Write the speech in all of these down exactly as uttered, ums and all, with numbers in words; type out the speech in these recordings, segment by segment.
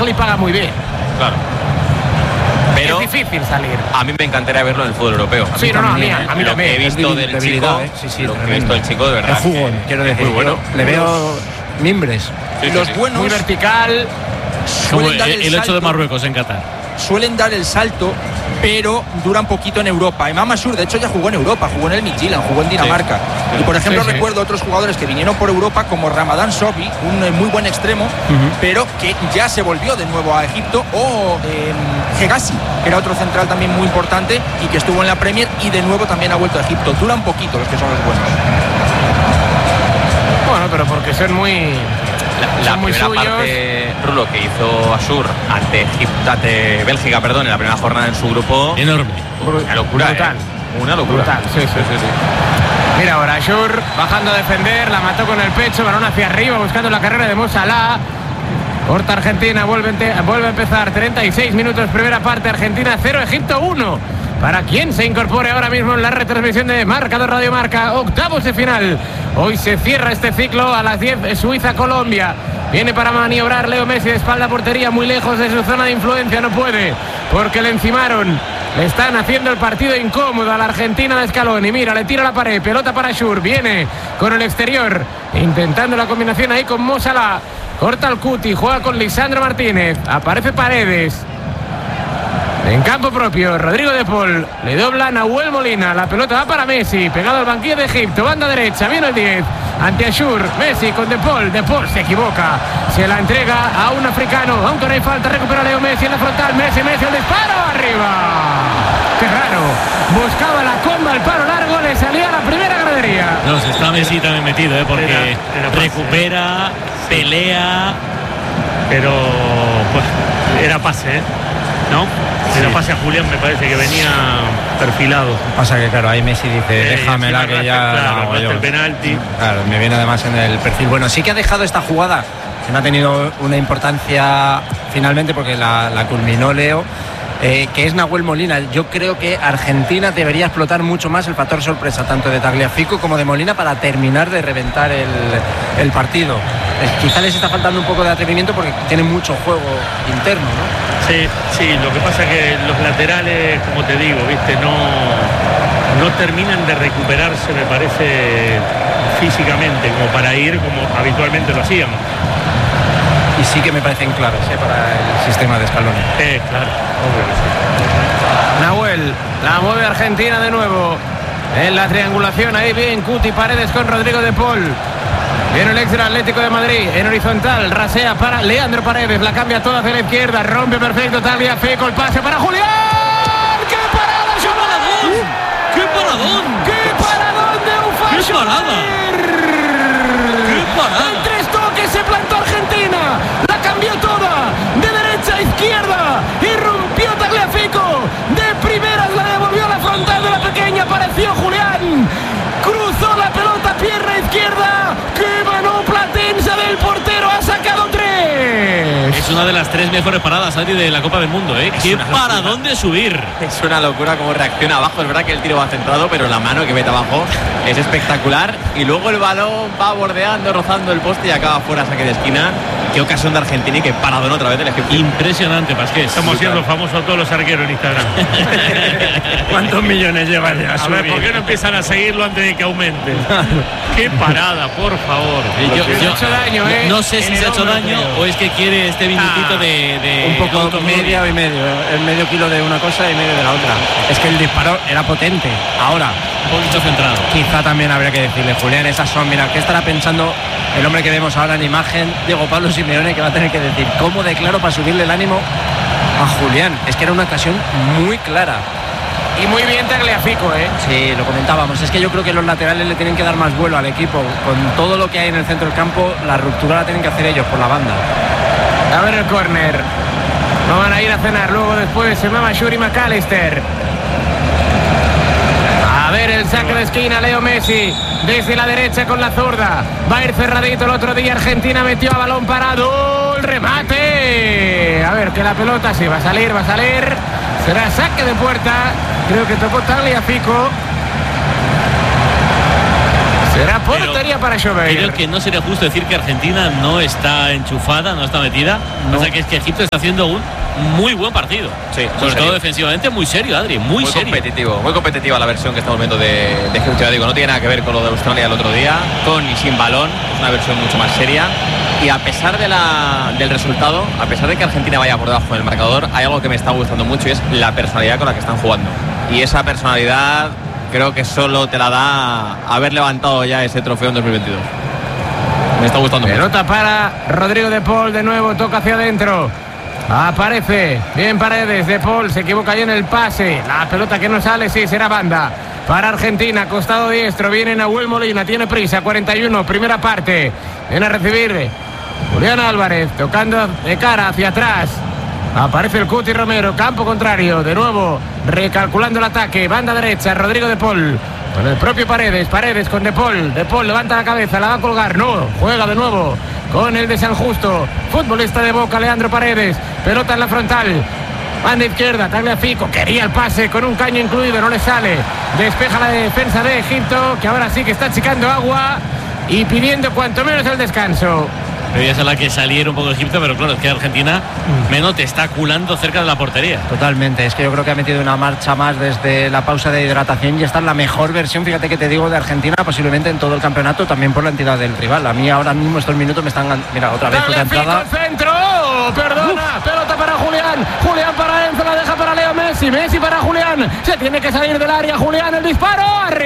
Al-Ahly paga muy bien. Claro. Pero es difícil salir. A mí me encantaría verlo en el fútbol europeo. A sí, no, no, a mí, a mí lo también. que he visto del chico, ¿eh? sí, sí, lo que he visto del chico, de verdad. Es jugón, quiero decir. Muy bueno. Le veo mimbres. Sí, sí, los sí. buenos. Muy vertical. Como el, el, el hecho de Marruecos en Qatar. Suelen dar el salto, pero dura un poquito en Europa. Imam Ashur, de hecho, ya jugó en Europa, jugó en el Midtjylland, jugó en Dinamarca. Sí. Y por ejemplo, sí, sí. recuerdo otros jugadores que vinieron por Europa, como Ramadan Sobhi, un muy buen extremo, uh-huh. pero que ya se volvió de nuevo a Egipto, o eh, Hegazi, que era otro central también muy importante y que estuvo en la Premier y de nuevo también ha vuelto a Egipto. Dura un poquito los que son los buenos. Bueno, pero porque son muy. La, la muy primera suyos. parte, Rulo, que hizo Ashur ante, Egipto, ante Bélgica, perdón, en la primera jornada en su grupo. Enorme. Una locura. Brutal. ¿eh? Una locura. Brutal. Sí, sí, sí, sí. Mira ahora, Ashur bajando a defender, la mató con el pecho, balón hacia arriba, buscando la carrera de Mo Salah. Corta Argentina, vuelve, vuelve a empezar. treinta y seis minutos, primera parte, Argentina cero, Egipto uno. Para quien se incorpore ahora mismo en la retransmisión de Marcador Radio Marca, octavos de final. Hoy se cierra este ciclo a las diez, Suiza-Colombia. Viene para maniobrar Leo Messi de espalda a portería, muy lejos de su zona de influencia, no puede, porque le encimaron. Le están haciendo el partido incómodo a la Argentina de Scaloni. Mira, le tira la pared, pelota para Ashur, viene con el exterior, intentando la combinación ahí con Mo Salah. Corta el Cuti, juega con Lisandro Martínez, aparece Paredes. En campo propio, Rodrigo de Paul, le dobla Nahuel Molina, la pelota va para Messi, pegado al banquillo de Egipto, banda derecha, viene el diez, ante Ashur, Messi con de Paul, de Paul se equivoca, se la entrega a un africano, aunque no hay falta, recupera Leo Messi en la frontal, Messi, Messi, el disparo, arriba, qué raro, buscaba la comba, el paro largo, le salía a la primera gradería. No, se está Messi también metido, ¿eh? Porque era, era recupera, pelea, pero pues era pase, ¿eh? ¿No? Era sí. pase a Julián, me parece que venía perfilado. Pasa que claro, ahí Messi dice, eh, déjamela que ya claro, el penalti. Claro, me viene además en el perfil. Bueno, sí que ha dejado esta jugada, que no ha tenido una importancia finalmente porque la, la culminó Leo, eh, que es Nahuel Molina. Yo creo que Argentina debería explotar mucho más el factor sorpresa, tanto de Tagliafico como de Molina, para terminar de reventar el, el partido. Eh, quizá les está faltando un poco de atrevimiento porque tienen mucho juego interno, ¿no? Sí, sí, lo que pasa es que los laterales, como te digo, viste, no, no terminan de recuperarse, me parece, físicamente, como para ir como habitualmente lo hacían. Y sí que me parecen claves, ¿eh? Para el sistema de Scaloni. Eh, claro, obvio que sí. Nahuel, la mueve Argentina de nuevo. En la triangulación, ahí bien, Cuti, Paredes con Rodrigo de Paul. Viene el ex del Atlético de Madrid, en horizontal, rasea para Leandro Paredes, la cambia toda hacia la izquierda, rompe perfecto, Tagliafico, el pase para Julián. ¡Qué parada, Julián! ¡Qué paradón! ¡Qué paradón de Ufas! ¡Qué parada! ¡Qué parada! En tres toques se plantó Argentina, la cambió toda, de derecha a izquierda, irrumpió Tagliafico, de primeras la devolvió a la frontal de la pequeña, apareció Julián, cruzó la pelota, pierna izquierda, ¡qué manopla tensa del portero! ¡Ha sacado tres! Es una de las tres mejores paradas, Adri, de la Copa del Mundo, ¿eh? ¡Qué paradón de subir! Es una locura cómo reacciona abajo. Es verdad que el tiro va centrado, pero la mano que mete abajo es espectacular. Y luego el balón va bordeando, rozando el poste y acaba fuera, saque de esquina. Qué ocasión de Argentina y qué paradón otra vez del Egipto. Impresionante, Pasqués. Estamos siendo famosos todos los arqueros en Instagram. ¿Cuántos millones llevan ya? A ver, ¿por qué no empiezan a seguirlo antes de que aumente? ¡Qué parada, por favor! Yo, yo, se ha hecho daño, ¿eh? No sé si se ha hecho daño o es que quiere este minutito ah, de, de... Un poco medio y medio. El medio kilo de una cosa y medio de la otra. Es que el disparo era potente. Ahora, un poquito centrado. Quizá también habría que decirle, Julián, esas son, mira, ¿qué estará pensando el hombre que vemos ahora en imagen? Diego Pablo Simeone, que va a tener que decir, ¿cómo declaro para subirle el ánimo a Julián? Es que era una ocasión muy clara. Y muy bien Tagliafico, ¿eh? Sí, lo comentábamos. Es que yo creo que los laterales le tienen que dar más vuelo al equipo. Con todo lo que hay en el centro del campo, la ruptura la tienen que hacer ellos por la banda. A ver el córner. No van a ir a cenar luego después. Se llama Shuri McAllister. A ver el saque de esquina, Leo Messi. Desde la derecha con la zurda. Va a ir cerradito. El otro día Argentina metió a balón parado. El remate. A ver que la pelota sí va a salir, va a salir. Será saque de puerta. Creo que tocó Tagliafico. Será portería para Schober. Creo que no sería justo decir que Argentina no está enchufada, no está metida. No. O sea que es que Egipto está haciendo un muy buen partido. Sí, sobre todo defensivamente, muy serio, Adri, muy, muy serio. competitivo, muy competitiva la versión que estamos viendo de, de Egipto. Ya digo, no tiene nada que ver con lo de Australia el otro día, con y sin balón, es una versión mucho más seria. Y a pesar de la, del resultado, a pesar de que Argentina vaya por debajo del marcador, hay algo que me está gustando mucho y es la personalidad con la que están jugando. Y esa personalidad creo que solo te la da haber levantado ya ese trofeo en dos mil veintidós. Me está gustando mucho. Pelota para Rodrigo de Paul, de nuevo toca hacia adentro. Aparece bien Paredes, de Paul se equivoca ahí en el pase. La pelota que no sale, sí, será banda para Argentina, costado diestro. Viene Nahuel Molina, tiene prisa, cuarenta y uno, primera parte. Viene a recibir Julián Álvarez, tocando de cara hacia atrás. Aparece el Cuti Romero, campo contrario, de nuevo recalculando el ataque, banda derecha, Rodrigo de Paul con el propio Paredes, Paredes con de Paul, de Paul levanta la cabeza, la va a colgar, no, juega de nuevo con el de San Justo, futbolista de Boca, Leandro Paredes, pelota en la frontal, banda izquierda, Tagliafico, quería el pase con un caño incluido, no le sale, despeja la defensa de Egipto, que ahora sí que está achicando agua y pidiendo cuanto menos el descanso. Debía ser la que saliera un poco de Egipto, pero claro, es que Argentina menos te está culando cerca de la portería. Totalmente, es que yo creo que ha metido una marcha más desde la pausa de hidratación y esta es la mejor versión, fíjate que te digo, de Argentina posiblemente en todo el campeonato, también por la entidad del rival. A mí ahora mismo estos minutos me están... Mira, otra vez otra entrada. Centro, perdona, Uf. pelota para Julián, Julián para Enzo, la deja para Leo Messi, Messi para Julián, se tiene que salir del área, Julián, el disparo,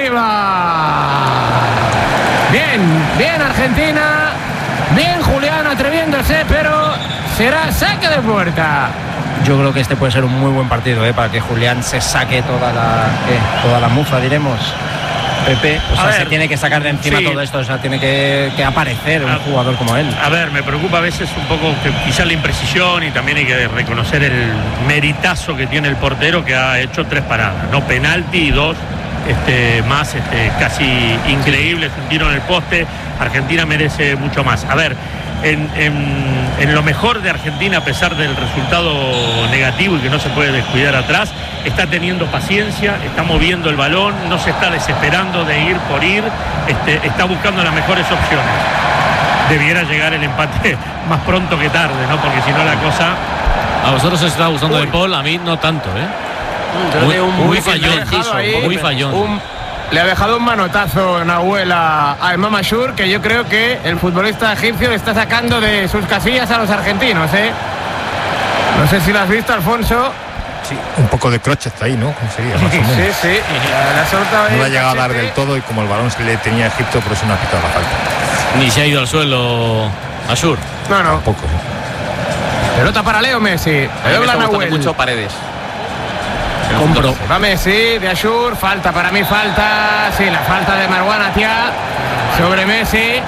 arriba. Bien, bien Argentina. Bien Julián atreviéndose, pero será saque de puerta. Yo creo que este puede ser un muy buen partido, ¿eh? Para que Julián se saque toda la, eh, toda la mufa, diremos. Pepe, o sea, ver, se tiene que sacar de encima sí. todo esto, o sea, tiene que, que aparecer un a, jugador como él. A ver, me preocupa a veces un poco que quizás la imprecisión y también hay que reconocer el meritazo que tiene el portero, que ha hecho tres paradas, no penalti y dos Este, más este, casi increíbles, un tiro en el poste. Argentina merece mucho más. A ver, en, en, en lo mejor de Argentina, a pesar del resultado negativo y que no se puede descuidar atrás, está teniendo paciencia, está moviendo el balón, no se está desesperando de ir por ir, este, está buscando las mejores opciones. Debiera llegar el empate más pronto que tarde, ¿no? Porque si no la cosa... A vosotros os está gustando de Paul, a mí no tanto, ¿eh? Muy, un, muy fallón, ahí, muy fallón. Un, le ha dejado un manotazo Nahuel a, a Imam Ashur, que yo creo que el futbolista egipcio está sacando de sus casillas a los argentinos, ¿eh? No sé si lo has visto, Alfonso. Sí, un poco de crochet ahí, ¿no? Sería, más o menos. Sí, sí. La, la solta no la ha llegado a dar del todo y como el balón se le tenía a Egipto, por eso no ha quitado la falta. Ni se ha ido al suelo Ashur. No, no. Poco. Pelota para Leo Messi. Me está gustando mucho Paredes. Compro. Va Messi, de Ashur, falta, para mí falta, sí, la falta de Marwan Atia sobre Messi.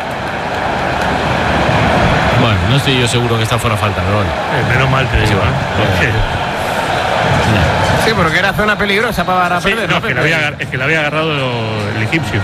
Bueno, no estoy yo seguro que está fuera falta, pero bueno. Eh, menos mal te digo, ¿eh? Sí, porque era zona peligrosa para sí, perder. No, es, que la había, es que la había agarrado el egipcio.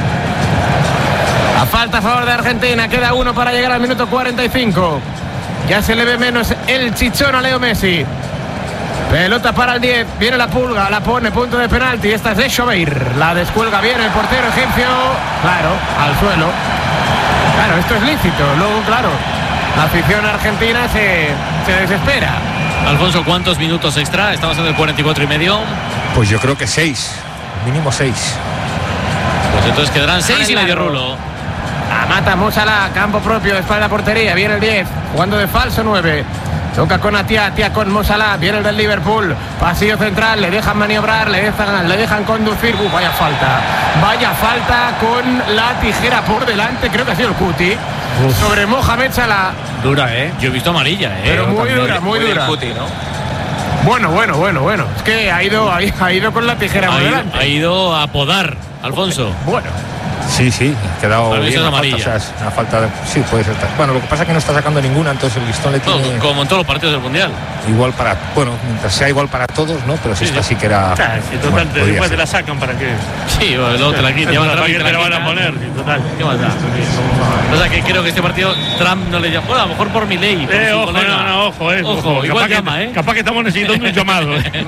A falta a favor de Argentina, queda uno para llegar al minuto cuarenta y cinco. Ya se le ve menos el chichón a Leo Messi. Pelota para el diez, viene la pulga, la pone, punto de penalti, esta es de Schobeir, la descuelga bien el portero egipcio, claro, al suelo. Claro, esto es lícito, luego claro, la afición argentina se, se desespera. Alfonso, ¿cuántos minutos extra? Estamos en el cuarenta y cuatro y medio. Pues yo creo que seis, mínimo seis. Pues entonces quedarán seis y medio, Rulo. A Mata Mosala, campo propio, de espalda portería, viene el diez, jugando de falso nueve. Toca con Atia, Atia con Mosala, viene el del Liverpool, pasillo central, le dejan maniobrar, le dejan, le dejan conducir. Uh, vaya falta, vaya falta con la tijera por delante, creo que ha sido el Cuti. Uf. Sobre Mohamed Salah. Dura, ¿eh? Yo he visto amarilla, ¿eh? Pero muy también, dura, muy, muy dura. Cuti, ¿no? Bueno, bueno, bueno, bueno. Es que ha ido, ha, ha ido con la tijera ha por ido, delante. Ha ido a podar, Alfonso. Bueno. Sí, sí, ha quedado bien una falta, o sea, es una falta de, sí, puede ser. Bueno, lo que pasa es que no está sacando ninguna, entonces el listón le tiene... No, como en todos los partidos del Mundial. Igual para, bueno, mientras sea igual para todos, ¿no? Pero si sí, esta sí que era... O sea, si total, bueno, después te la sacan para que... Sí, luego te la quitan. ¿Para qué te la van a poner? Sí, total. ¿Qué más da? O sea, que creo que este partido Trump no le llama. Bueno, a lo mejor por mi ley. Eh, ojo, no, no, ojo, eh. Ojo, ojo igual capaz llama, que, eh. Capaz que estamos necesitando un llamado. Eh.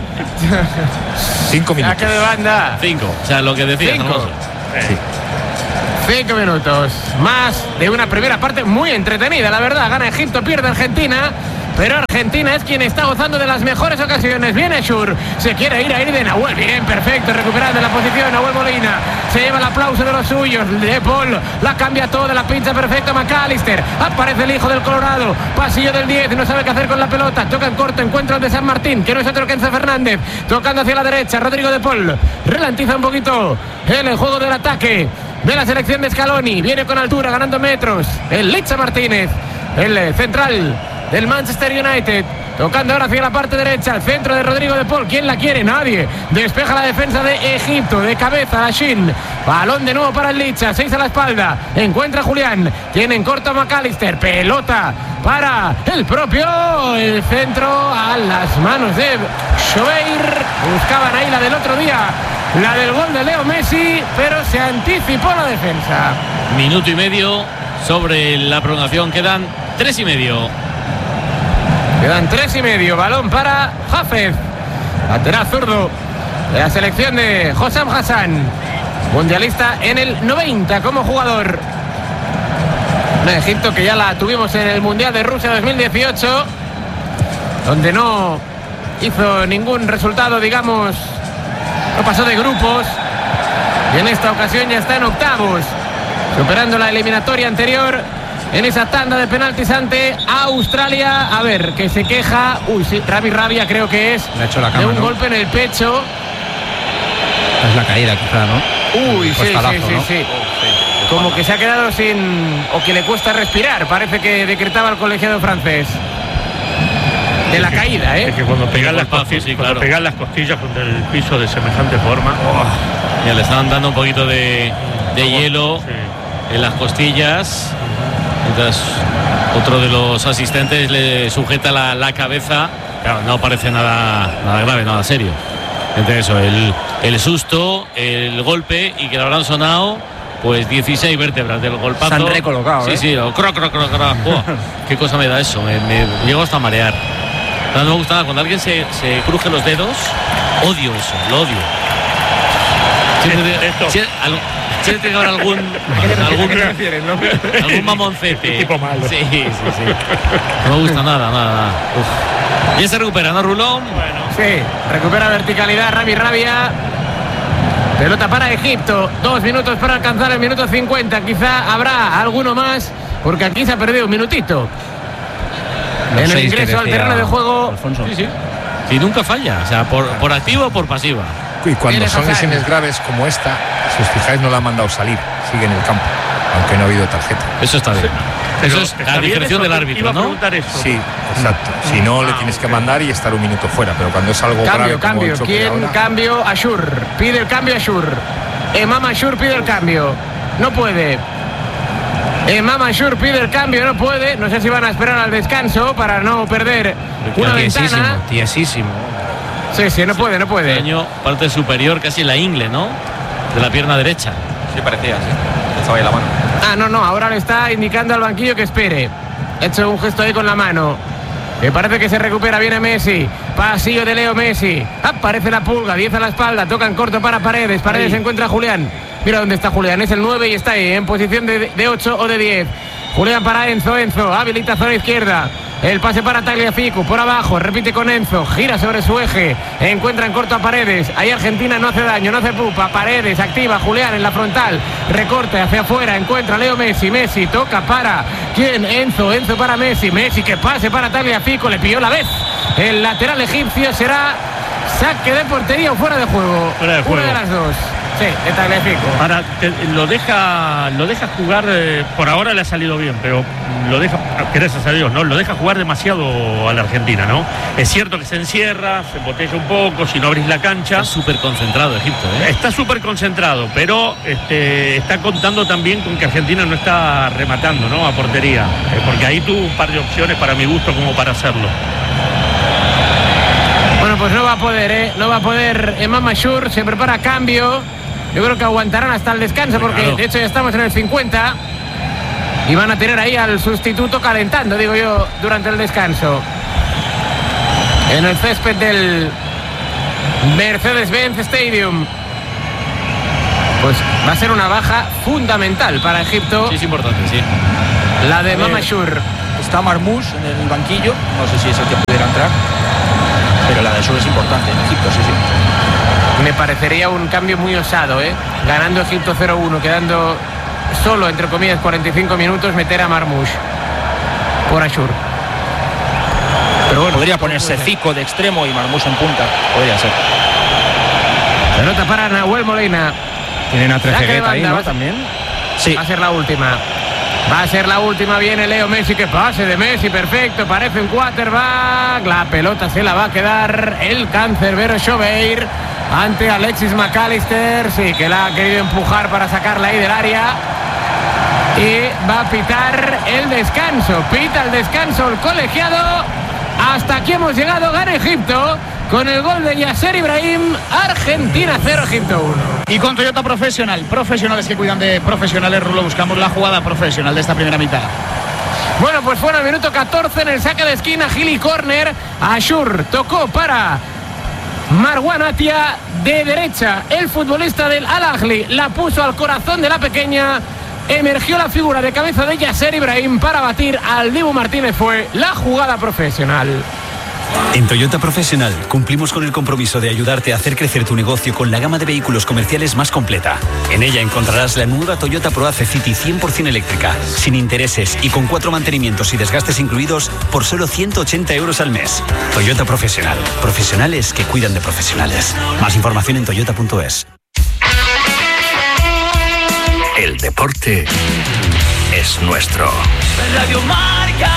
Cinco minutos. Saque de banda. Cinco. O sea, lo que decías, Cinco. Alfonso. Eh. Sí. Cinco minutos más de una primera parte muy entretenida, la verdad. Gana Egipto, pierde Argentina, pero Argentina es quien está gozando de las mejores ocasiones. Viene Schur, se quiere ir a ir de Nahuel. Bien, perfecto, recuperando la posición Nahuel Molina. Se lleva el aplauso de los suyos. De Paul la cambia toda, la pincha perfecto McAllister. Aparece el hijo del Colorado, pasillo del diez, no sabe qué hacer con la pelota. Toca en corto, encuentra el de San Martín, que no es otro que Enzo Fernández. Tocando hacia la derecha, Rodrigo de Paul. Relantiza un poquito en el juego del ataque de la selección de Scaloni. Viene con altura, ganando metros. El Licha Martínez, el central del Manchester United, tocando ahora hacia la parte derecha, el centro de Rodrigo de Paul. ¿Quién la quiere? Nadie. Despeja la defensa de Egipto, de cabeza la Shin. Balón de nuevo para el Licha, seis a la espalda. Encuentra a Julián, tiene en corto a McAllister. Pelota para el propio, el centro a las manos de Shobeir. Buscaban ahí la del otro día, la del gol de Leo Messi, pero se anticipó la defensa. Minuto y medio sobre la prolongación, quedan tres y medio. Quedan tres y medio. Balón para Hafez, lateral zurdo de la selección de Hossam Hassan, mundialista en el noventa como jugador. Un Egipto que ya la tuvimos en el Mundial de Rusia dos mil dieciocho, donde no hizo ningún resultado, digamos, no pasó de grupos, y en esta ocasión ya está en octavos, superando la eliminatoria anterior en esa tanda de penaltis ante Australia. A ver, que se queja, uy, sí, Rami Rabia creo que es, le ha hecho la cama, de un ¿no? golpe en el pecho. Es la caída quizá, ¿no? Uy, sí, Costalazo, sí, sí, ¿no? sí. Como que se ha quedado sin, o que le cuesta respirar, parece que decretaba el colegiado francés. De la caída, ¿eh? Es que cuando pegan, las, golpazo, costillas, sí, cuando claro. pegan las costillas contra el piso de semejante forma. Ya le estaban dando un poquito de, de hielo Sí. en las costillas. Entonces otro de los asistentes le sujeta la, la cabeza. Claro, no parece nada, nada grave, nada serio. Entonces eso, el, el susto, el golpe, y que le habrán sonado pues dieciséis vértebras del golpazo. Se han recolocado, Sí, ¿eh? sí, o cro, cro, cro, cro. Buah, qué cosa me da eso, me, me llego hasta a marear. No, no me gusta nada, cuando alguien se, se cruje los dedos, odio eso, lo odio. Siempre, Esto. si- al- siempre tiene que haber algún algún, algún mamoncete. Tipo malo. Sí, sí, sí. No me gusta nada, nada, nada. Uf. Ya se recupera, ¿no, Rulón? Sí, recupera verticalidad Rami Rabia. Pelota para Egipto, dos minutos para alcanzar el minuto cincuenta. Quizá habrá alguno más, porque aquí se ha perdido un minutito Los en el seis que ingreso al decía terreno de juego. Alfonso. Sí, sí. Sí, nunca falla, o sea, por, por activa o por pasiva. Y cuando Viene son Hassan. lesiones graves como esta, si os fijáis, no la han mandado salir, sigue en el campo, aunque no ha habido tarjeta. Eso está bien. Pero Eso es está la bien discreción eso, del iba árbitro, a ¿no? preguntar eso. Sí, exacto. Si no, le Ah, tienes que ok. mandar y estar un minuto fuera, pero cuando es algo grave Cambio, como cambio. el choque de ¿Quién ahora, cambio? Ashur. Pide el cambio Ashur. Emam Ashur pide el cambio. No puede. Emam Ashur pide el cambio, no puede. No sé si van a esperar al descanso para no perder una Tiesísimo, ventana. tiesísimo. Sí, sí, no puede, no puede. Daño, parte superior, casi la ingle, ¿no? De la pierna derecha. Sí, parecía, sí. Estaba ahí la mano. Ah, no, no, ahora le está indicando al banquillo que espere. Ha hecho un gesto ahí con la mano. Me parece que se recupera, viene Messi. Pasillo de Leo Messi. Aparece la pulga, diez a la espalda. Toca en corto para Paredes. Paredes se encuentra a Julián. Mira dónde está Julián. Es el nueve y está ahí en posición de, de ocho o de diez. Julián para Enzo. Enzo habilita zona izquierda. El pase para Tagliafico, por abajo, repite con Enzo, gira sobre su eje, encuentra en corto a Paredes, ahí Argentina no hace daño, no hace pupa, Paredes activa, Julián en la frontal, recorte hacia afuera, encuentra a Leo Messi, Messi toca para, ¿quién? Enzo, Enzo para Messi, Messi que pase para Tagliafico, le pilló la vez, el lateral egipcio será saque de portería o fuera de juego, Fuera de juego. una de las dos, sí, de Tagliafico. Ahora te- lo deja lo deja jugar, eh, por ahora le ha salido bien, pero lo deja, gracias a Dios, ¿no? Lo deja jugar demasiado a la Argentina, ¿no? Es cierto que se encierra, se embotella un poco, si no abrís la cancha. Está súper concentrado Egipto, ¿eh? Está súper concentrado, pero este, está contando también con que Argentina no está rematando, ¿no? A portería, eh, porque ahí tuvo un par de opciones para mi gusto como para hacerlo. Bueno, pues no va a poder, ¿eh? No va a poder Emam Ashur, se prepara cambio. Yo creo que aguantarán hasta el descanso porque Claro. de hecho ya estamos en el cincuenta y van a tener ahí al sustituto calentando, digo yo, durante el descanso. En el césped del Mercedes-Benz Stadium. pues va a ser una baja fundamental para Egipto. Sí, es importante, sí. La de Mamashur. Está Marmoush en el banquillo, no sé si es el que pudiera entrar, pero la de Sur es importante en Egipto, sí, sí. Me parecería un cambio muy osado, ¿eh? Ganando Egipto cero uno, quedando solo, entre comillas, cuarenta y cinco minutos, meter a Marmoush por Ashur. Pero bueno, podría ponerse Zico de extremo y Marmoush en punta, podría ser. Pelota para Nahuel Molina. Tienen a Saque de Trezeguet ahí, banda, ¿no? va a- También. Sí, Va a ser la última. Va a ser la última. Viene Leo Messi. Que pase de Messi. Perfecto. Parece un quarterback. La pelota se la va a quedar el cancerbero Chobeir ante Alexis McAllister. Sí, que la ha querido empujar para sacarla ahí del área. Y va a pitar el descanso. Pita el descanso el colegiado. Hasta aquí hemos llegado. Gana Egipto con el gol de Yasser Ibrahim. Argentina cero, Egipto uno. Y con Toyota Profesional, profesionales que cuidan de profesionales, Rulo, buscamos la jugada profesional de esta primera mitad. Bueno, pues fue en el minuto catorce en el saque de esquina, Gili Corner. Ashur tocó para Marwan Atia de derecha. El futbolista del Al Ahly la puso al corazón de la pequeña. Emergió la figura de cabeza de Yasser Ibrahim para batir al Dibu Martínez. Fue la jugada profesional. En Toyota Profesional cumplimos con el compromiso de ayudarte a hacer crecer tu negocio con la gama de vehículos comerciales más completa. En ella encontrarás la nueva Toyota ProAce City cien por ciento eléctrica, sin intereses y con cuatro mantenimientos y desgastes incluidos por solo ciento ochenta euros al mes. Toyota Profesional. Profesionales que cuidan de profesionales. Más información en toyota punto es. El deporte es nuestro. Radio Marca.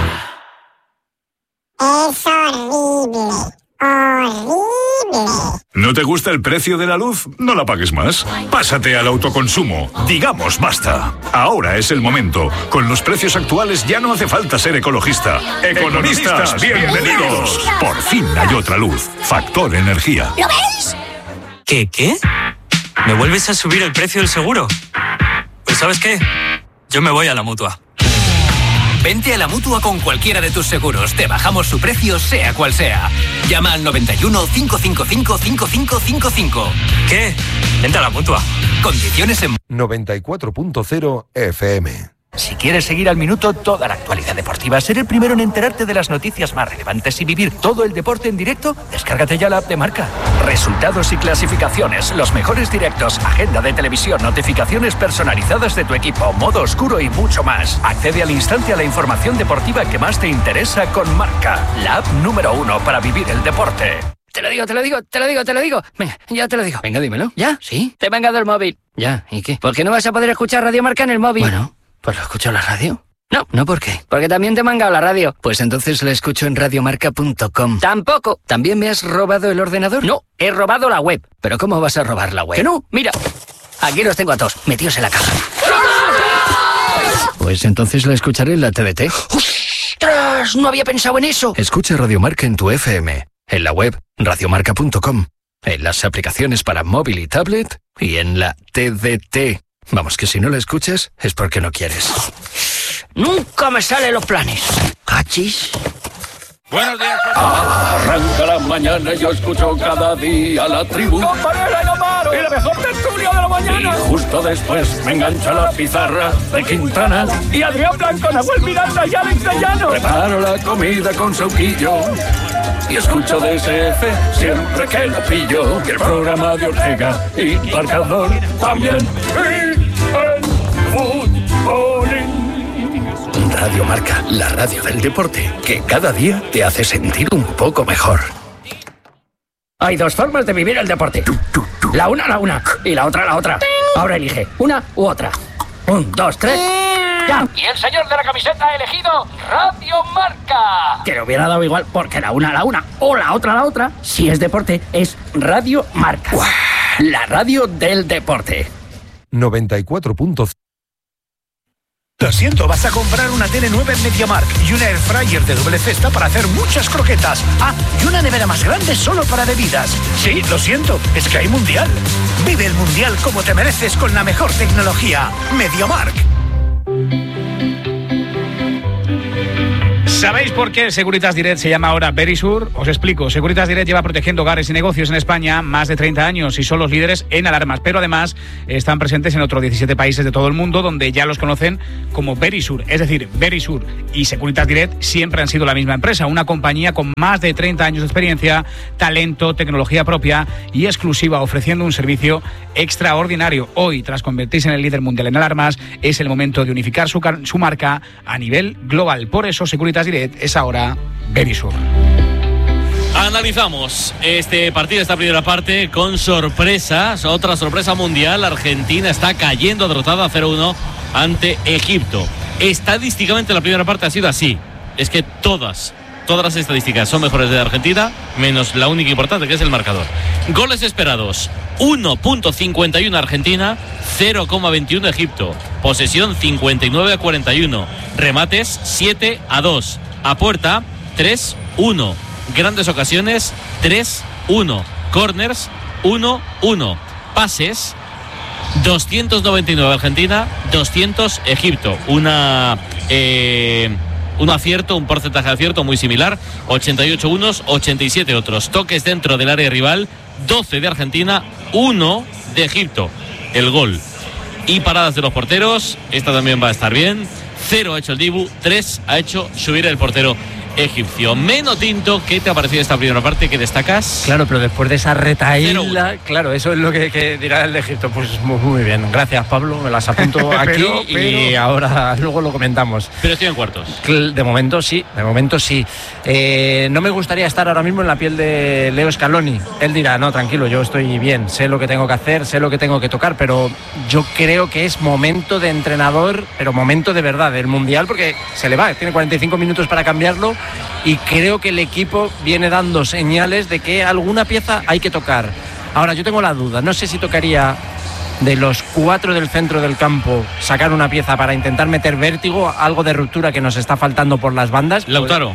Es horrible, horrible. ¿No te gusta el precio de la luz? No la pagues más. Pásate al autoconsumo. Digamos basta. Ahora es el momento. Con los precios actuales ya no hace falta ser ecologista. Economistas, bienvenidos. Por fin hay otra luz. Factor Energía. ¿Lo veis? ¿Qué, qué? ¿Me vuelves a subir el precio del seguro? Pues ¿sabes qué? Yo me voy a la Mutua. Vente a la Mutua con cualquiera de tus seguros. Te bajamos su precio, sea cual sea. Llama al noventa y uno, cinco cinco cinco, cinco cinco cinco cinco. ¿Qué? Vente a la Mutua. Condiciones en noventa y cuatro punto cero F M. Si quieres seguir al minuto toda la actualidad deportiva, ser el primero en enterarte de las noticias más relevantes y vivir todo el deporte en directo, descárgate ya la app de Marca. Resultados y clasificaciones, los mejores directos, agenda de televisión, notificaciones personalizadas de tu equipo, modo oscuro y mucho más. Accede al instante a la información deportiva que más te interesa con Marca, la app número uno para vivir el deporte. Te lo digo, te lo digo, te lo digo, te lo digo. Venga, ya te lo digo. Venga, dímelo. ¿Ya? ¿Sí? Te he mangado el móvil. Ya, ¿y qué? ¿Por qué no vas a poder escuchar Radio Marca en el móvil? Bueno, pues lo escucho en la radio. No, ¿no por qué? Porque también te he mangado la radio. Pues entonces la escucho en radiomarca punto com. Tampoco. ¿También me has robado el ordenador? No, he robado la web. ¿Pero cómo vas a robar la web? Que no, mira. Aquí los tengo a todos, metidos en la caja. Pues entonces la escucharé en la T D T. ¡Ostras! No había pensado en eso. Escucha Radio Marca en tu F M, en la web radiomarca punto com, en las aplicaciones para móvil y tablet y en la T D T. Vamos, que si no la escuchas es porque no quieres. Nunca me salen los planes. ¿Cachis? Buenos días. Arranca la mañana y yo escucho cada día la tribu. ¡Compañera, no paro! ¡Y la mejor tertulia de la mañana! Y justo después me engancha la pizarra de Quintana. Y Adrián Blanco, Nahuel Miranda y Alex de Llano. Preparo la comida con sauquillo y escucho D S F siempre que lo pillo. Y el programa de Ortega y Marcador también. Y el fútbolín. Radio Marca, la radio del deporte, que cada día te hace sentir un poco mejor. Hay dos formas de vivir el deporte. La una, la una. Y la otra, la otra. Ahora elige una u otra. Un, dos, tres. ¡Ya! Y el señor de la camiseta ha elegido Radio Marca. Que le hubiera dado igual porque la una, la una. O la otra, la otra. Si es deporte, es Radio Marca. ¡Uah! La radio del deporte. noventa y cuatro punto cero. Lo siento, vas a comprar una tele nueva en MediaMarkt y una air fryer de doble cesta para hacer muchas croquetas. Ah, y una nevera más grande solo para bebidas. Sí, lo siento, es que hay mundial. Vive el mundial como te mereces con la mejor tecnología. MediaMarkt. ¿Sabéis por qué Securitas Direct se llama ahora Verisur? Os explico. Securitas Direct lleva protegiendo hogares y negocios en España más de treinta años y son los líderes en alarmas, pero además están presentes en otros diecisiete países de todo el mundo donde ya los conocen como Verisur. Es decir, Verisur y Securitas Direct siempre han sido la misma empresa, una compañía con más de treinta años de experiencia, talento, tecnología propia y exclusiva, ofreciendo un servicio extraordinario. Hoy, tras convertirse en el líder mundial en alarmas, es el momento de unificar su, su marca a nivel global. Por eso, Securitas Direct es ahora Verisur. Analizamos este partido, esta primera parte, con sorpresas. Otra sorpresa mundial. Argentina está cayendo derrotada cero uno ante Egipto. Estadísticamente la primera parte ha sido así. Es que todas, todas las estadísticas son mejores de Argentina, menos la única importante, que es el marcador. Goles esperados: uno punto cincuenta y uno Argentina, cero coma veintiuno Egipto. Posesión cincuenta y nueve a cuarenta y uno. Remates siete a dos. A puerta tres uno. Grandes ocasiones tres uno. Corners uno uno. Pases doscientos noventa y nueve Argentina, doscientos Egipto. Una eh, un acierto, un porcentaje de acierto muy similar. ochenta y ocho unos, ochenta y siete otros. Toques dentro del área rival, doce de Argentina, uno de Egipto. El gol. Y paradas de los porteros, esta también va a estar bien. Cero ha hecho el Dibu, tres ha hecho subir el portero egipcio. Meno Tinto, ¿qué te ha parecido esta primera parte? ¿Qué destacas? Claro, pero después de esa retaíla, claro, eso es lo que, que dirá el de Egipto. Pues muy, muy bien. Gracias, Pablo, me las apunto aquí pero, pero... y ahora luego lo comentamos. Pero estoy en cuartos. De momento sí, de momento sí. Eh, no me gustaría estar ahora mismo en la piel de Leo Scaloni. Él dirá, no, tranquilo, yo estoy bien, sé lo que tengo que hacer, sé lo que tengo que tocar, pero yo creo que es momento de entrenador, pero momento de verdad, del Mundial, porque se le va, tiene cuarenta y cinco minutos para cambiarlo. Y creo que el equipo viene dando señales de que alguna pieza hay que tocar. Ahora, yo tengo la duda, no sé si tocaría de los cuatro del centro del campo sacar una pieza para intentar meter vértigo, algo de ruptura que nos está faltando por las bandas. Lautaro.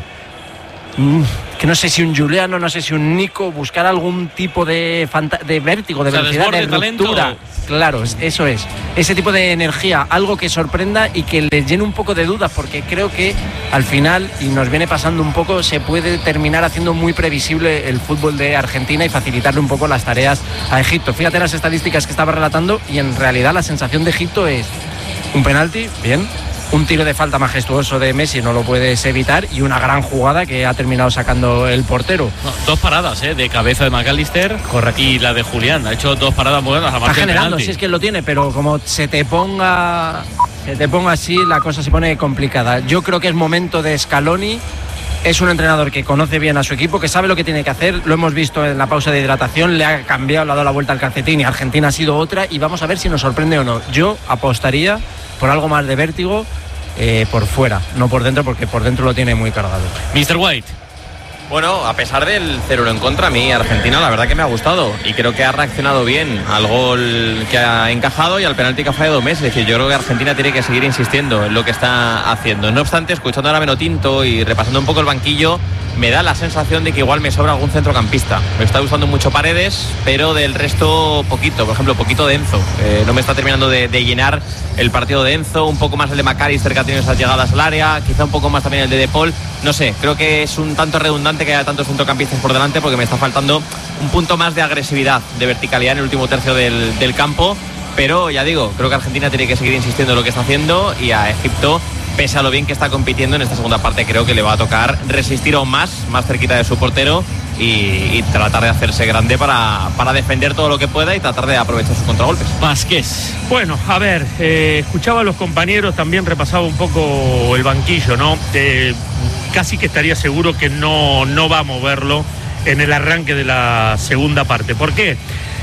Pues, que no sé si un Juliano, no sé si un Nico, buscar algún tipo de, fanta- de vértigo, de o sea, velocidad, de ruptura. Talento. Claro, eso es. Ese tipo de energía, algo que sorprenda y que les llene un poco de dudas, porque creo que al final, y nos viene pasando un poco, se puede terminar haciendo muy previsible el fútbol de Argentina y facilitarle un poco las tareas a Egipto. Fíjate las estadísticas que estaba relatando y en realidad la sensación de Egipto es un penalti, bien, un tiro de falta majestuoso de Messi, no lo puedes evitar, y una gran jugada que ha terminado sacando el portero. No, dos paradas, ¿eh? De cabeza de McAllister. Correcto. Y la de Julián. Ha hecho dos paradas muy buenas. Está generando, si es que lo tiene, pero como se te ponga se te ponga así, la cosa se pone complicada. Yo creo que es momento de Scaloni. Es un entrenador que conoce bien a su equipo, que sabe lo que tiene que hacer. Lo hemos visto en la pausa de hidratación, le ha cambiado, le ha dado la vuelta al calcetín y Argentina ha sido otra. Y vamos a ver si nos sorprende o no. Yo apostaría por algo más de vértigo eh, por fuera, no por dentro, porque por dentro lo tiene muy cargado. mister White. Bueno, a pesar del cero uno en contra, a mí Argentina la verdad que me ha gustado y creo que ha reaccionado bien al gol que ha encajado y al penalti que ha fallado Messi. Es decir, yo creo que Argentina tiene que seguir insistiendo en lo que está haciendo. No obstante, escuchando ahora a Meno Tinto y repasando un poco el banquillo, me da la sensación de que igual me sobra algún centrocampista. Me está gustando mucho Paredes, pero del resto poquito. Por ejemplo, poquito de Enzo. Eh, no me está terminando de, de llenar el partido de Enzo. Un poco más el de McAllister, que ha tenido esas llegadas al área. Quizá un poco más también el de De Paul. No sé, creo que es un tanto redundante que haya tantos centrocampistas por delante, porque me está faltando un punto más de agresividad, de verticalidad en el último tercio del, del campo. Pero ya digo, creo que Argentina tiene que seguir insistiendo en lo que está haciendo, y a Egipto, pese a lo bien que está compitiendo en esta segunda parte, creo que le va a tocar resistir aún más, más cerquita de su portero y, y tratar de hacerse grande para, para defender todo lo que pueda y tratar de aprovechar sus contragolpes. Vázquez. Bueno, a ver, eh, escuchaba a los compañeros, también repasaba un poco el banquillo, ¿no? Eh, casi que estaría seguro que no, no va a moverlo en el arranque de la segunda parte. ¿Por qué?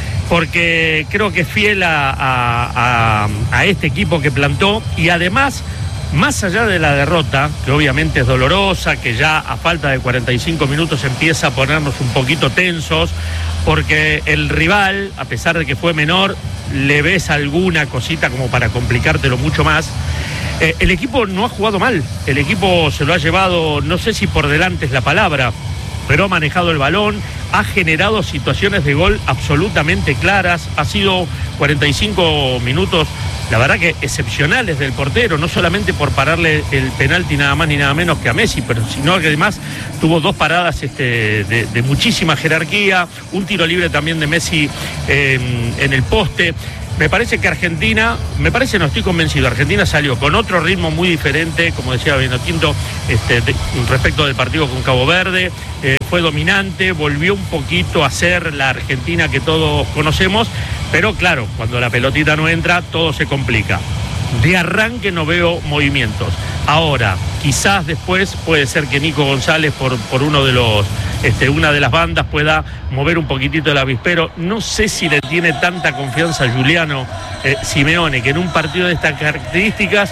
Porque creo que es fiel a, a, a, a este equipo que plantó, y además, más allá de la derrota, que obviamente es dolorosa, que ya a falta de cuarenta y cinco minutos empieza a ponernos un poquito tensos, porque el rival, a pesar de que fue menor, le ves alguna cosita como para complicártelo mucho más. Eh, el equipo no ha jugado mal, el equipo se lo ha llevado, no sé si por delante es la palabra, pero ha manejado el balón, ha generado situaciones de gol absolutamente claras, ha sido cuarenta y cinco minutos, la verdad que excepcionales del portero, no solamente por pararle el penalti nada más ni nada menos que a Messi, pero sino que además tuvo dos paradas este, de, de muchísima jerarquía, un tiro libre también de Messi eh, en el poste. Me parece que Argentina, me parece, no estoy convencido, Argentina salió con otro ritmo muy diferente, como decía Vinotinto, este, de, respecto del partido con Cabo Verde, eh, fue dominante, volvió un poquito a ser la Argentina que todos conocemos, pero claro, cuando la pelotita no entra, todo se complica. De arranque no veo movimientos. Ahora, quizás después puede ser que Nico González por, por uno de los, este, una de las bandas pueda mover un poquitito el avispero. No sé si le tiene tanta confianza a Giuliano eh, Simeone, que en un partido de estas características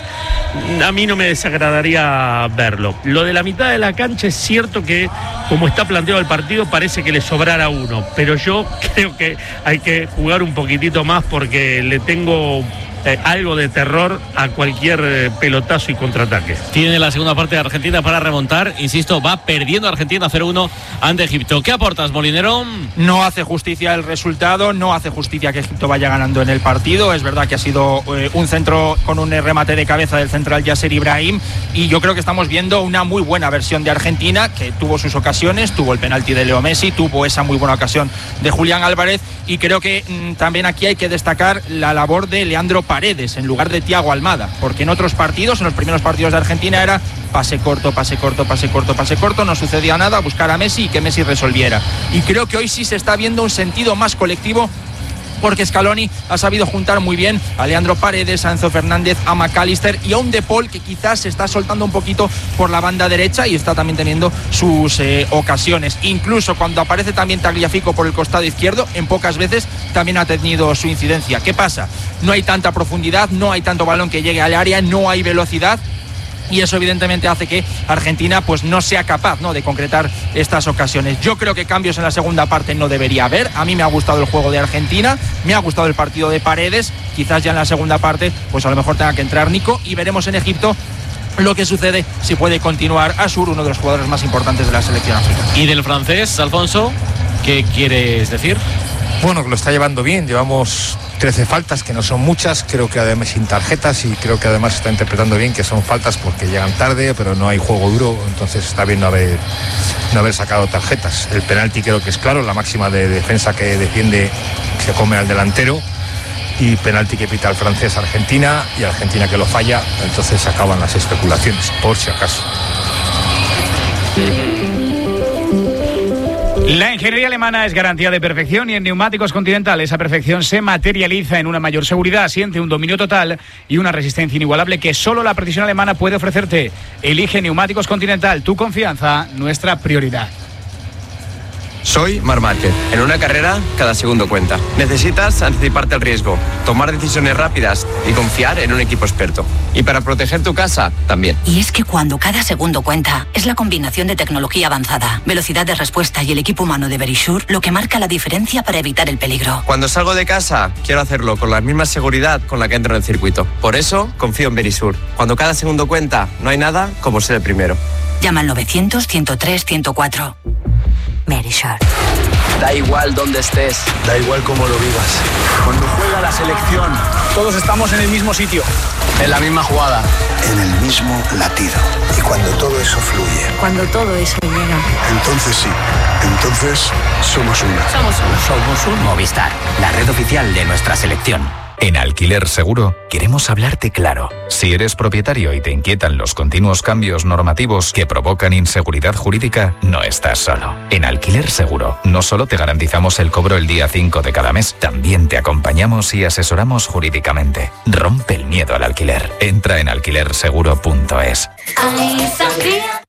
a mí no me desagradaría verlo. Lo de la mitad de la cancha es cierto que, como está planteado el partido, parece que le sobrara uno, pero yo creo que hay que jugar un poquitito más porque le tengo Eh, algo de terror a cualquier eh, pelotazo y contraataque. Tiene la segunda parte de Argentina para remontar, insisto, va perdiendo Argentina cero uno ante Egipto. ¿Qué aportas, Molinero? No hace justicia el resultado, no hace justicia que Egipto vaya ganando en el partido. Es verdad que ha sido eh, un centro con un remate de cabeza del central Yasser Ibrahim, y yo creo que estamos viendo una muy buena versión de Argentina, que tuvo sus ocasiones, tuvo el penalti de Leo Messi, tuvo esa muy buena ocasión de Julián Álvarez, y creo que mmm, también aquí hay que destacar la labor de Leandro Paredes en lugar de Thiago Almada, porque en otros partidos, en los primeros partidos de Argentina, era pase corto, pase corto, pase corto, pase corto, no sucedía nada, buscar a Messi y que Messi resolviera. Y creo que hoy sí se está viendo un sentido más colectivo, porque Scaloni ha sabido juntar muy bien a Leandro Paredes, a Enzo Fernández, a McAllister y a un De Paul que quizás se está soltando un poquito por la banda derecha y está también teniendo sus eh, ocasiones. Incluso cuando aparece también Tagliafico por el costado izquierdo, en pocas veces también ha tenido su incidencia. ¿Qué pasa? No hay tanta profundidad, no hay tanto balón que llegue al área, no hay velocidad, y eso evidentemente hace que Argentina pues no sea capaz, ¿no?, de concretar estas ocasiones. Yo creo que cambios en la segunda parte no debería haber. A mí me ha gustado el juego de Argentina, me ha gustado el partido de Paredes, quizás ya en la segunda parte pues a lo mejor tenga que entrar Nico, y veremos en Egipto lo que sucede si puede continuar Asur, uno de los jugadores más importantes de la selección africana. ¿Y del francés, Alfonso, qué quieres decir? Bueno, que lo está llevando bien, llevamos trece faltas, que no son muchas, creo que además sin tarjetas, y creo que además está interpretando bien que son faltas porque llegan tarde, pero no hay juego duro, entonces está bien no haber, no haber sacado tarjetas. El penalti creo que es claro, la máxima de defensa que defiende se come al delantero, y penalti que pita el francés Argentina, y Argentina que lo falla, entonces se acaban las especulaciones, por si acaso. La ingeniería alemana es garantía de perfección, y en Neumáticos Continental esa perfección se materializa en una mayor seguridad, siente un dominio total y una resistencia inigualable que solo la precisión alemana puede ofrecerte. Elige Neumáticos Continental, tu confianza, nuestra prioridad. Soy Marc Márquez. En una carrera, cada segundo cuenta. Necesitas anticiparte al riesgo, tomar decisiones rápidas y confiar en un equipo experto. Y para proteger tu casa, también. Y es que cuando cada segundo cuenta, es la combinación de tecnología avanzada, velocidad de respuesta y el equipo humano de Verisure lo que marca la diferencia para evitar el peligro. Cuando salgo de casa, quiero hacerlo con la misma seguridad con la que entro en el circuito. Por eso, confío en Verisure. Cuando cada segundo cuenta, no hay nada como ser el primero. Llama al novecientos, ciento tres, ciento cuatro. Verisure. Da igual dónde estés, da igual cómo lo vivas. Cuando juega la selección, todos estamos en el mismo sitio, en la misma jugada, en el mismo latido. Y cuando todo eso fluye, cuando todo eso llega, entonces sí, entonces somos uno. Somos uno. Somos un Movistar, la red oficial de nuestra selección. En Alquiler Seguro queremos hablarte claro. Si eres propietario y te inquietan los continuos cambios normativos que provocan inseguridad jurídica, no estás solo. En Alquiler Seguro no solo te garantizamos el cobro el día cinco de cada mes, también te acompañamos y asesoramos jurídicamente. Rompe el miedo al alquiler. Entra en alquiler seguro punto es. Hay sangría